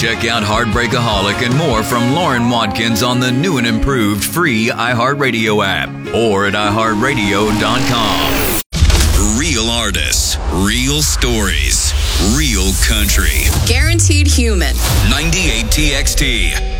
Check out Heartbreakaholic and more from Lauren Watkins on the new and improved free iHeartRadio app or at iHeartRadio.com. Real artists, real stories, real country. Guaranteed human. 98 TXT.